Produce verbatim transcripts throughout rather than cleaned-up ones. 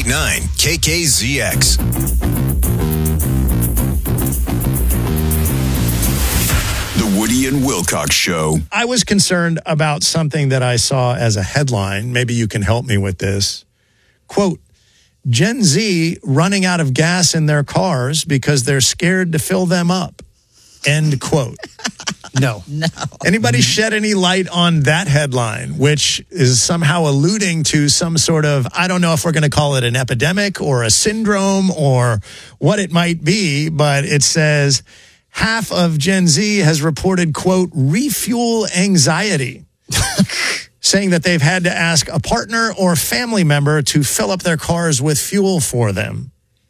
ninety-eight point nine K K Z X. The Woody and Wilcox Show. I was concerned about something that I saw as a headline. Maybe you can help me with this. Quote, Gen Z running out of gas in their cars because they're scared to fill them up. End quote. No. No. Anybody shed any light on that headline, which is somehow alluding to some sort of, I don't know if we're going to call it an epidemic or a syndrome or what it might be, but it says half of Gen Z has reported, quote, refuel anxiety, saying that they've had to ask a partner or family member to fill up their cars with fuel for them.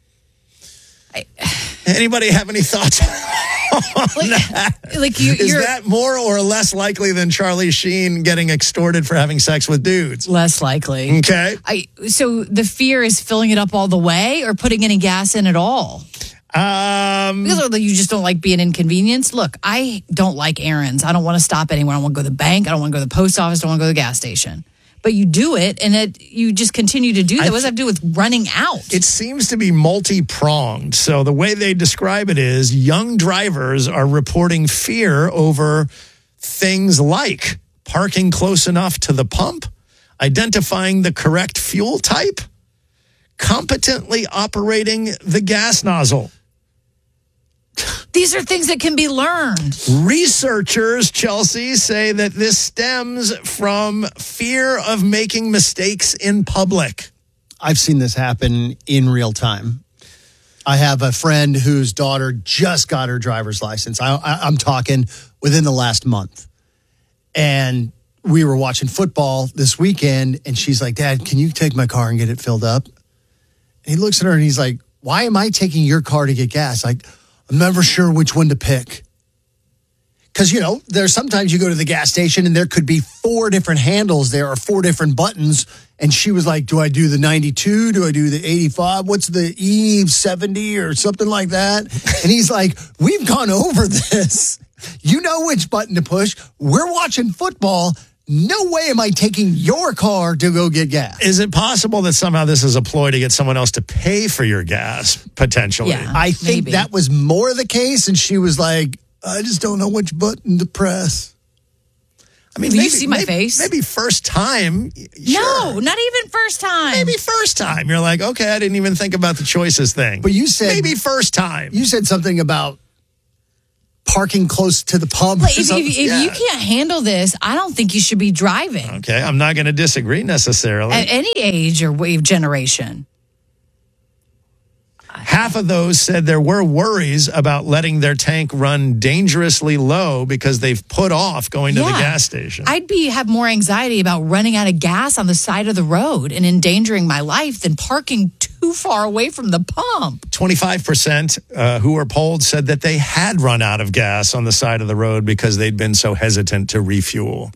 I, Anybody have any thoughts? like, like you, Is you're that more or less likely than Charlie Sheen getting extorted for having sex with dudes? less likely. Okay. I, so the fear is filling it up all the way or putting any gas in at all? Um, Because you just don't like being inconvenienced. Look, I don't like errands. I don't want to stop anywhere. I don't want to go to the bank. I don't want to go to the post office. I don't want to go to the gas station. But you do it, and it, you just continue to do that. I What does that have to do with running out? It seems to be multi-pronged. So the way they describe it is young drivers are reporting fear over things like parking close enough to the pump, identifying the correct fuel type, competently operating the gas nozzle. These are things that can be learned. Researchers, Chelsea, say that this stems from fear of making mistakes in public. I've seen this happen in real time. I have a friend whose daughter just got her driver's license. I, I, I'm talking within the last month. And we were watching football this weekend, and she's like, Dad, can you take my car and get it filled up? And he looks at her and he's like, why am I taking your car to get gas? Like, I'm never sure which one to pick. Because, you know, there's sometimes you go to the gas station and there could be four different handles there or four different buttons. And she was like, do I do the ninety-two? Do I do the eighty-five? What's the E seventy or something like that? And he's like, we've gone over this. You know which button to push. We're watching football. No way am I taking your car to go get gas. Is it possible that somehow this is a ploy to get someone else to pay for your gas, potentially? Yeah. I think Maybe. that was more the case. And she was like, I just don't know which button to press. I mean, Will you maybe, see my maybe, face? Maybe first time. Sure. No, not even first time. Maybe first time. You're like, okay, I didn't even think about the choices thing. But you said maybe first time. You said something about parking close to the pump. Like, if, or if, if Yeah. you can't handle this, I don't think you should be driving Okay, I'm not going to disagree necessarily. at any age or wave generation. Half of those said there were worries about letting their tank run dangerously low because they've put off going to the Yeah. gas station. I'd be have more anxiety about running out of gas on the side of the road and endangering my life than parking too far away from the pump. twenty-five percent uh, who were polled said that they had run out of gas on the side of the road because they'd been so hesitant to refuel.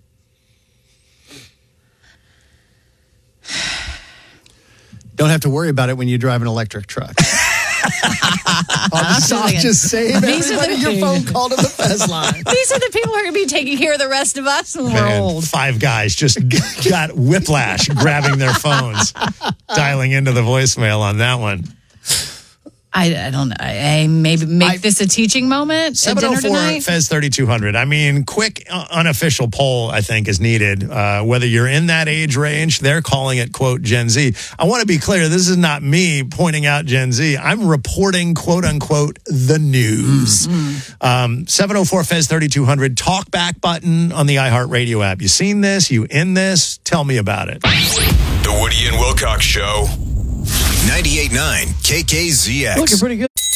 Don't have to worry about it when you drive an electric truck. I'll just, I'll just save These are everybody the- your phone call to the Fez line. These are the people who are going to be taking care of the rest of us when we're Man, old. five guys just got whiplash grabbing their phones, dialing into the voicemail on that one. I, I don't know. I, I maybe make I- this a teaching moment at seven oh dinner four tonight. Fez thirty-two hundred. I mean, quick uh, unofficial poll, I think, is needed. Uh, whether you're in that age range, they're calling it, quote, Gen Z. I want to be clear. This is not me pointing out Gen Z. I'm reporting, quote, unquote, the news. Mm-hmm. Um, seven oh four Fez thirty-two hundred. Talk back button on the iHeartRadio app. You seen this? You in this? Tell me about it. The Woody and Wilcox Show. ninety-eight point nine K K Z X. Looking pretty good.